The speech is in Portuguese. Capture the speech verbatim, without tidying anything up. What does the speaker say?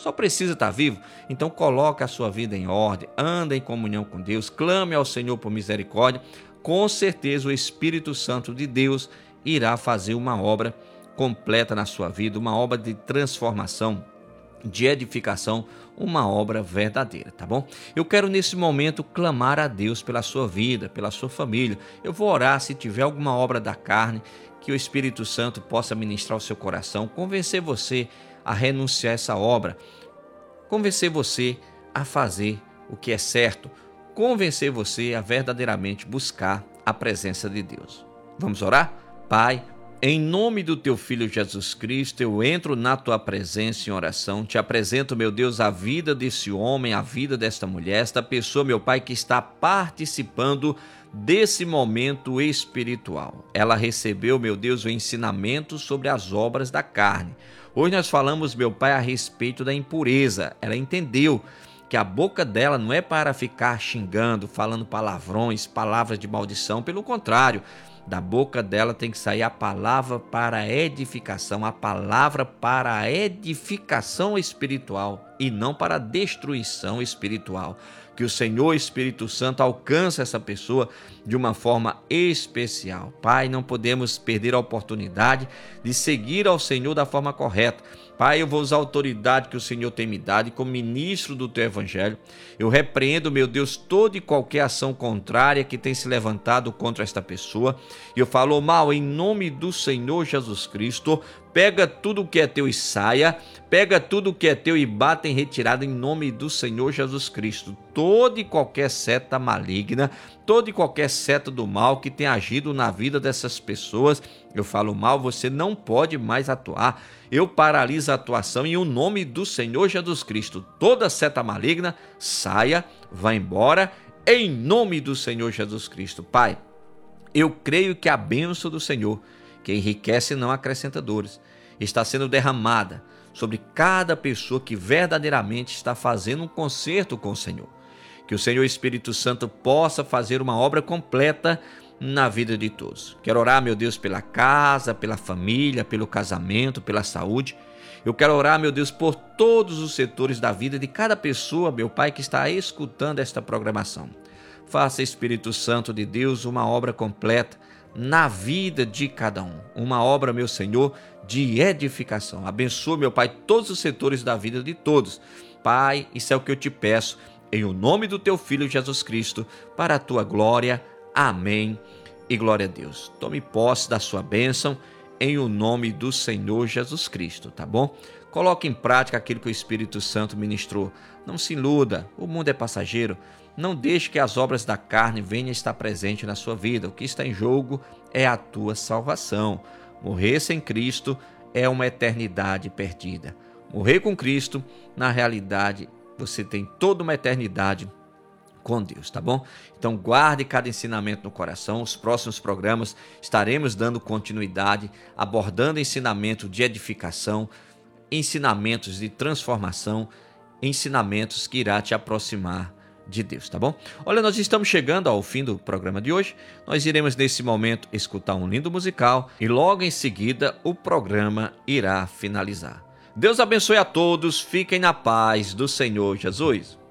Só precisa estar vivo? Então coloque a sua vida em ordem, anda em comunhão com Deus, clame ao Senhor por misericórdia. Com certeza o Espírito Santo de Deus irá fazer uma obra completa na sua vida, uma obra de transformação, de edificação, uma obra verdadeira, tá bom? Eu quero nesse momento clamar a Deus pela sua vida, pela sua família. Eu vou orar se tiver alguma obra da carne, que o Espírito Santo possa ministrar o seu coração, convencer você a renunciar a essa obra, convencer você a fazer o que é certo, convencer você a verdadeiramente buscar a presença de Deus. Vamos orar? Pai, em nome do teu Filho Jesus Cristo, eu entro na tua presença em oração, te apresento, meu Deus, a vida desse homem, a vida desta mulher, esta pessoa, meu Pai, que está participando desse momento espiritual. Ela recebeu, meu Deus, o ensinamento sobre as obras da carne. Hoje nós falamos, meu Pai, a respeito da impureza. Ela entendeu que a boca dela não é para ficar xingando, falando palavrões, palavras de maldição, pelo contrário, da boca dela tem que sair a palavra para a edificação, a palavra para a edificação espiritual e não para a destruição espiritual. Que o Senhor Espírito Santo alcance essa pessoa de uma forma especial. Pai, não podemos perder a oportunidade de seguir ao Senhor da forma correta. Pai, eu vou usar a autoridade que o Senhor tem me dado e como ministro do teu evangelho, eu repreendo, meu Deus, toda e qualquer ação contrária que tem se levantado contra esta pessoa. Eu falo mal em nome do Senhor Jesus Cristo. Pega tudo que é teu e saia, pega tudo que é teu e bata em retirada em nome do Senhor Jesus Cristo. Toda e qualquer seta maligna, toda e qualquer seta do mal que tem agido na vida dessas pessoas, eu falo mal, você não pode mais atuar. Eu paraliso a atuação em o nome do Senhor Jesus Cristo. Toda seta maligna, saia, vá embora, em nome do Senhor Jesus Cristo. Pai, eu creio que a bênção do Senhor, que enriquece e não acrescenta dores, está sendo derramada sobre cada pessoa que verdadeiramente está fazendo um concerto com o Senhor. Que o Senhor Espírito Santo possa fazer uma obra completa na vida de todos. Quero orar, meu Deus, pela casa, pela família, pelo casamento, pela saúde. Eu quero orar, meu Deus, por todos os setores da vida de cada pessoa, meu Pai, que está escutando esta programação. Faça, Espírito Santo de Deus, uma obra completa na vida de cada um. Uma obra, meu Senhor, de edificação. Abençoa, meu Pai, todos os setores da vida de todos. Pai, isso é o que eu te peço, em o nome do teu Filho Jesus Cristo, para a tua glória. Amém e glória a Deus. Tome posse da sua bênção em o nome do Senhor Jesus Cristo, tá bom? Coloque em prática aquilo que o Espírito Santo ministrou. Não se iluda, o mundo é passageiro. Não deixe que as obras da carne venham estar presentes na sua vida. O que está em jogo é a tua salvação. Morrer sem Cristo é uma eternidade perdida. Morrer com Cristo, na realidade, você tem toda uma eternidade com Deus, tá bom? Então guarde cada ensinamento no coração. Os próximos programas estaremos dando continuidade, abordando ensinamento de edificação, ensinamentos de transformação, ensinamentos que irá te aproximar de Deus, tá bom? Olha, nós estamos chegando ao fim do programa de hoje. Nós iremos nesse momento escutar um lindo musical e logo em seguida o programa irá finalizar. Deus abençoe a todos, fiquem na paz do Senhor Jesus.